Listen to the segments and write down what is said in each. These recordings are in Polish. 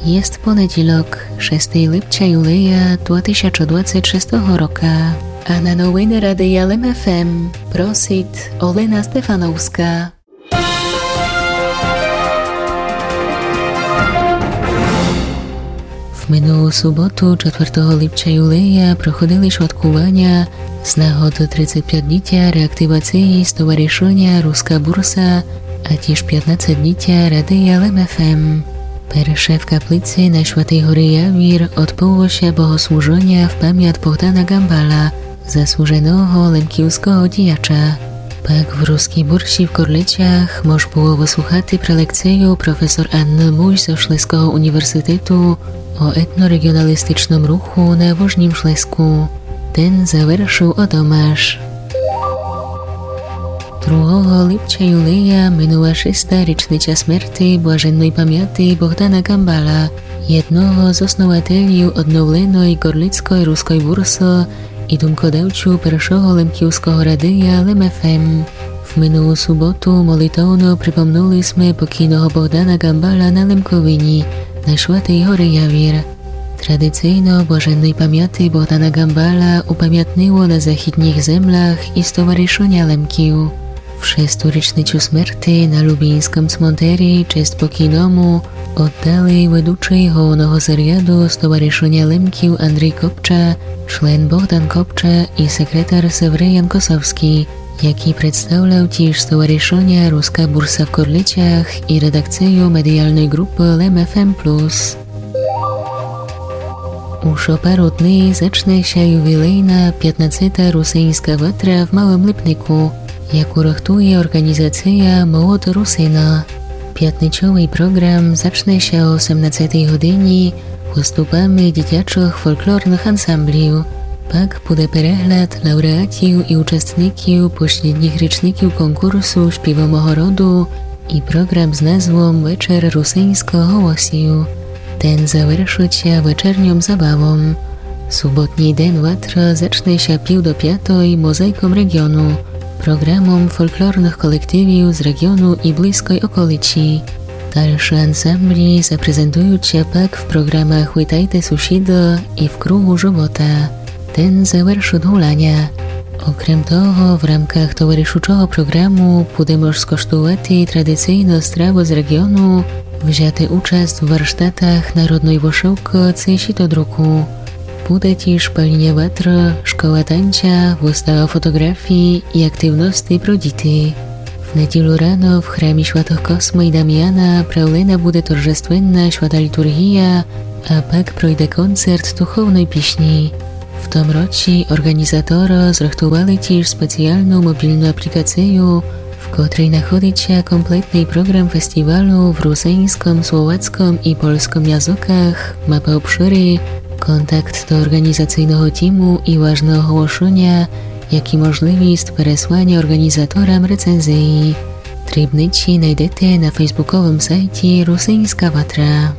Jest poniedziałek, 6 lipca Julia 2026 roku, a na nowiny Radia LEM FM prosi Olena Stefanowska. W minulą sobotu 4 lipca Julia prochodzili świadkowania z nagody 35-lecia reaktywacji Stowarzyszenia Ruska Bursa, a też 15-lecia Radia LEM FM. Pierwsze w kaplicy na Świętej Hory Jawir odbyło się bogosłużenie w pamięć Bohdana Gambala, zasłużonego lemkiewskiego dziejacza. Pak w Ruskiej Bursi w Korleciach można było wysłuchać prelekcję profesor Anny Muś ze Śląskiego Uniwersytetu o etnoregionalistycznym ruchu na Wożnim Śląsku. Ten zaвершил Tomasz. 2 lipca Julia minęła 6. rocznica śmierci błażennej pamięci Bohdana Gambala, jednego z osnowatelów odnowionej Gorlickiej Ruskiej Bursy i dumkodawców pierwszego lemkiewskiego radia LEM FM. W minulą sobotę molitowno przypomnieliśmy pokojnego Bohdana Gambala na Lemkowinie, na Świętej Hory Jawir. Tradycyjno błażennej pamięci Bohdana Gambala upamiętniło na zachідnych zemlach i Stowarzyszenia Lemkiów. W 6. rocznicę śmierci na lubińskim cmentarzu cześć pokojnemu oddali ведучий головного заряду Stowarzyszenia Lemkiów Andrzej Kopcza, człon Bohdan Kopcza i sekretarz Sewryjan Kosowski, jaki przedstawiał też Stowarzyszenie Ruska Bursa w Korleciach i redakcję medialnej grupy LEM FM+. Już o paru dni zacznie się jubilejna 15. Rusyńska Watra w Małym Lipniku, jaką rachtuje organizacja Młod Rusyna. Piatnicowy program zacznie się o 18 godzinie występami dziecięcych folklornych ansambliów. Pak będzie przegląd laureatów i uczestników poprzednich roczników konkursu śpiewowego rodu i program z nazwą Wieczór Rusyńskiego Głosiu. Ten zaверszy się wieczornią zabawą. Sobotni dzień Watra zacznie się 4:05 mozaiką regionu, programom folklornych kolektywów z regionu i bliskiej okolicy. Dalsze ansambli zaprezentują się pak w programach Witajte Susida i w Krugu Żywota. Ten zaверszy hulania. Okrem toho, w ramkach towarzyszącego programu będzie można skosztować tradycyjną strawę z regionu, wzięty uczest w warsztatach narodnej wyszyłki czy sitodruku. Bude też palenie watra, szkoła tańca, wystawa fotografii i aktywności pro dzieci. W niedzielę rano w Chramie Świętych Kosma i Damiana prawlena bude torżestwenna święta liturgia, a pak projdzie koncert duchownej pieśni. W tym roku organizatorzy zrechtowali też specjalną mobilną aplikację, w której znajduje się kompletny program festiwalu w rosyjskim, słowackim i polskim językach, mapa obszyry, kontakt do organizacyjnego teamu i ważne ogłoszenia, jak i możliwość przesłania organizatorom recenzji. Trybnici znajdziecie na facebookowym sajcie Rusyńska Watra.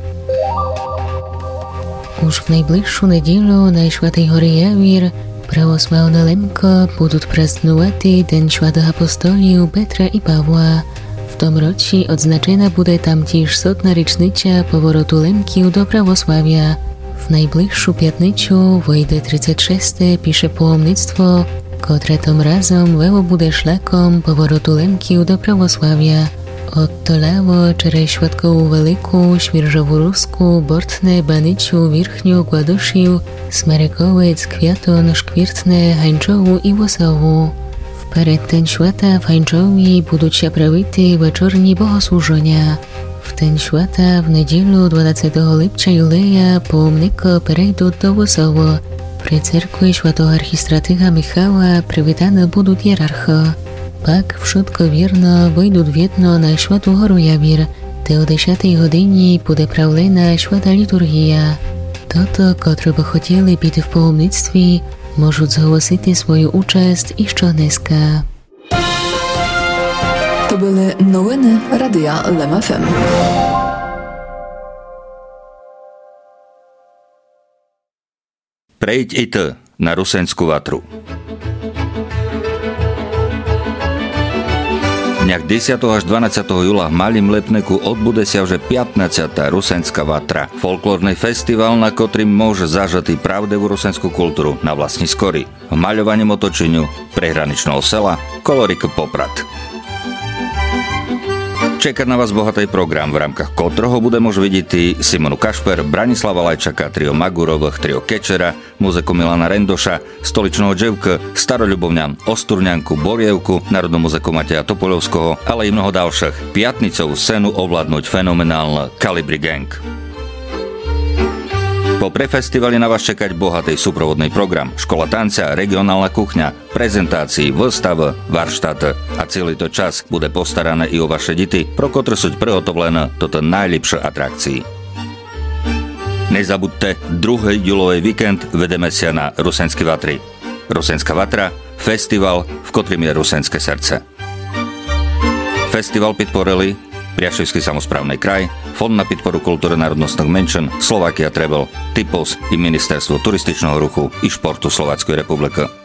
Już w najbliższą niedzielę na Świętej Hory Jawir prawosławne Lemko będą praznować Dzień Świętych Apostoliów Petra i Pawła. W tym roku odznaczona będzie tam też 100. rocznica powrotu Lemkiów do prawosławia. W najbliższą piatnicę wejdzie 36. pisze połomnictwo, które tym razem weło będzie szlakom powrotu Lemkiów do prawosławia. Od Tolawo, через Świadkową Wielką, Świerżową Rusku, Bortne, Banyciu, Wierchniu, Gładuszył, Smarykowiec, Kwiaton, Szkwirtne, Hańczową i Łosową. W перед ten świata w Hańczowie będą się prawić wieczorni bogosłużenia. W ten świata w niedzielę 12 lipca Julia połomniko przejdą do Łosowo. Przy cerkwi świętego archistratyga Michała przywitane będą hierarchy. Pak wszystko wierno wejdą w jedno na Świętą Horę Jawir, gdzie o 10 godzinie będzie prawlena święta liturgia. Toto, którzy by chcieli być w połomnictwie, mogą zgłosić swoją uczest jeszcze dneska. To były nowiny Radia LEM FM. Prejdź i ty na Rusyńską Watru. dňach 10. až 12. júla v Malým Lipniku odbude sa už 15. Rusenská vatra. Folklórny festival, na ktorým môže zažať pravdivú rusenskú kultúru na vlastní skory. V maľovaní otočeniu prehraničného sela Kolorik Poprad. Čekať na vás bohatý program, v rámkach ktorého bude môcť vidieť Simonu Kašper, Branislava Lajčaka, trio Magurových, trio Kečera, muziku Milana Rendoša, Stoličného Dževka, Staroľubovňan, Osturňanku, Borievku, národnú muziku Mateja Topoľovského, ale i mnoho ďalších. Piatnicovú scénu ovládnuť fenomenálne Kalibri Gang. Po prefestivali na vás čekať bohatý súprovodný program, škola tanca, regionálna kuchňa, prezentácií, výstav, varštát a celý to čas bude postarané i o vaše deti, pro ktoré sú prihotovlené toto najlepšie atrakcii. Nezabudte, 2. júlový víkend vedeme sa na Rusenské vatry. Rusenská vatra, festival, v ktorým je rusenské srdce. Festival podporili Priaševský samosprávny kraj, Fond na podporu kultúry národnostných menšín, Slovakia Travel, Typos i Ministerstvo turističného ruchu i športu Slovenskej republiky.